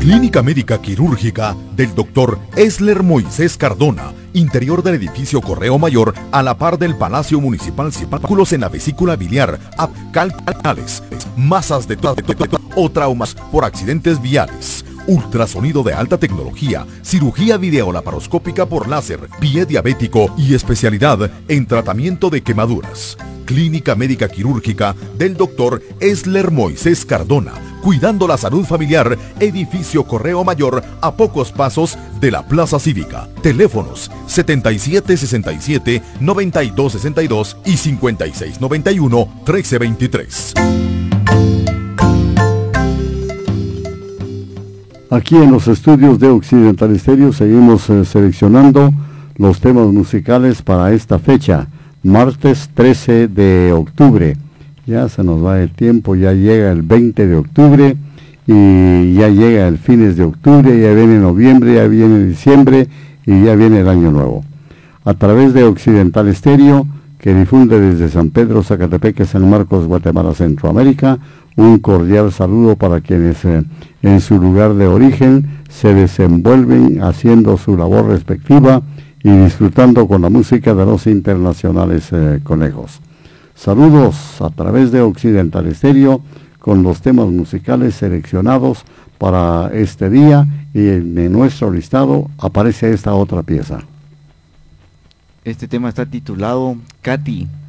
Clínica Médica Quirúrgica del Dr. Esler Moisés Cardona, interior del edificio Correo Mayor, a la par del Palacio Municipal. Cálculos en la vesícula biliar, cálculos, masas de o traumas por accidentes viales. Ultrasonido de alta tecnología, cirugía videolaparoscópica por láser, pie diabético y especialidad en tratamiento de quemaduras. Clínica Médica Quirúrgica del Dr. Esler Moisés Cardona, cuidando la salud familiar, edificio Correo Mayor, a pocos pasos de la Plaza Cívica. Teléfonos 7767-9262 y 5691-1323. Aquí en los estudios de Occidental Estéreo seguimos seleccionando los temas musicales para esta fecha, martes 13 de octubre. Ya se nos va el tiempo, ya llega el 20 de octubre y ya llega el fines de octubre, ya viene noviembre, ya viene diciembre y ya viene el año nuevo. A través de Occidental Estéreo, que difunde desde San Pedro, Zacatepec, San Marcos, Guatemala, Centroamérica, un cordial saludo para quienes en su lugar de origen se desenvuelven haciendo su labor respectiva y disfrutando con la música de los internacionales conejos. Saludos a través de Occidental Estéreo con los temas musicales seleccionados para este día, y en nuestro listado aparece esta otra pieza. Este tema está titulado Katy.